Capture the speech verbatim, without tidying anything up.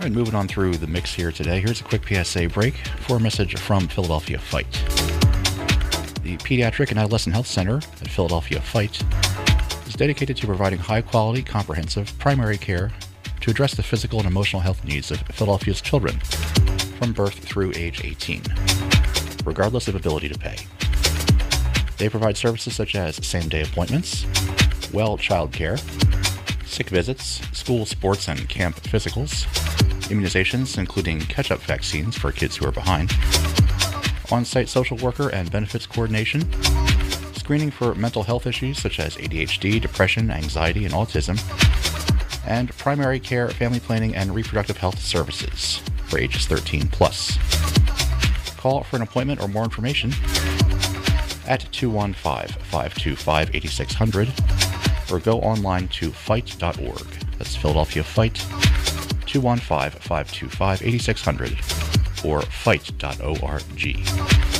right, moving on through the mix here today. Here's a quick P S A break for a message from Philadelphia Fight. The Pediatric and Adolescent Health Center at Philadelphia Fight is dedicated to providing high-quality, comprehensive primary care to address the physical and emotional health needs of Philadelphia's children from birth through age eighteen, regardless of ability to pay. They provide services such as same-day appointments, well child care, sick visits, school sports and camp physicals, immunizations including catch-up vaccines for kids who are behind, on-site social worker and benefits coordination, screening for mental health issues such as A D H D, depression, anxiety, and autism, and primary care, family planning, and reproductive health services for ages thirteen plus. Call for an appointment or more information at two one five, five two five, eight six zero zero or go online to fight dot org. That's Philadelphia Fight, two one five, five two five, eight six zero zero or fight dot org.